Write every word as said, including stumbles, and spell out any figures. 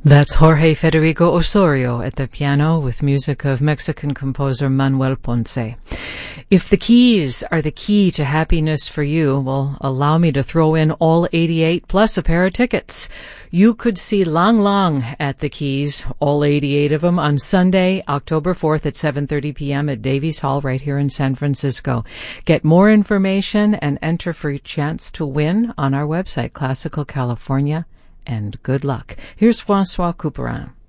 That's Jorge Federico Osorio at the piano with music of Mexican composer Manuel Ponce. If the keys are the key to happiness for you, well, allow me to throw in all eighty-eight plus a pair of tickets. You could see Lang Lang at the Keys, all eighty-eight of them, on Sunday, October fourth at seven thirty p.m. at Davies Hall right here in San Francisco. Get more information and enter for a chance to win on our website, Classical California. And good luck. Here's Francois Couperin.